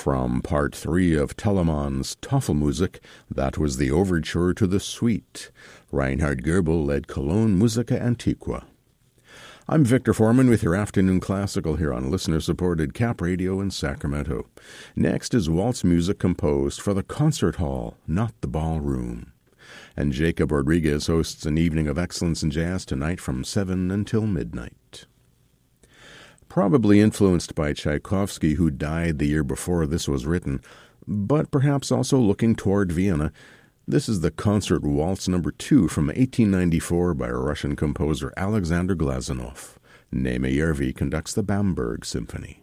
From Part 3 of Telemann's Tafelmusik, that was the overture to the Suite. Reinhard Goebel led Cologne Musica Antiqua. I'm Victor Foreman with your afternoon classical here on listener-supported Cap Radio in Sacramento. Next is waltz music composed for the concert hall, not the ballroom. And Jacob Rodriguez hosts an evening of excellence in jazz tonight from 7 until midnight. Probably influenced by Tchaikovsky, who died the year before this was written, but perhaps also looking toward Vienna, this is the Concert Waltz No. 2 from 1894 by Russian composer Alexander Glazunov. Neeme Yervi conducts the Bamberg Symphony.